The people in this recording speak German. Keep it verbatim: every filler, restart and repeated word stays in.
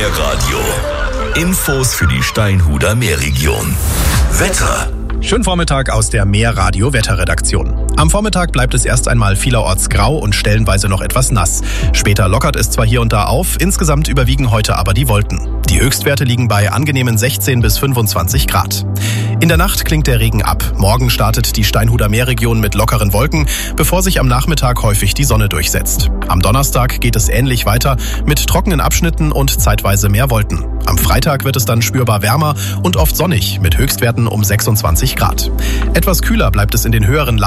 Meerradio. Infos für die Steinhuder Meerregion. Wetter. Schönen Vormittag aus der Meerradio-Wetterredaktion. Am Vormittag bleibt es erst einmal vielerorts grau und stellenweise noch etwas nass. Später lockert es zwar hier und da auf, insgesamt überwiegen heute aber die Wolken. Die Höchstwerte liegen bei angenehmen sechzehn bis fünfundzwanzig Grad. In der Nacht klingt der Regen ab. Morgen startet die Steinhuder Meerregion mit lockeren Wolken, bevor sich am Nachmittag häufig die Sonne durchsetzt. Am Donnerstag geht es ähnlich weiter mit trockenen Abschnitten und zeitweise mehr Wolken. Am Freitag wird es dann spürbar wärmer und oft sonnig mit Höchstwerten um sechsundzwanzig Grad. Etwas kühler bleibt es in den höheren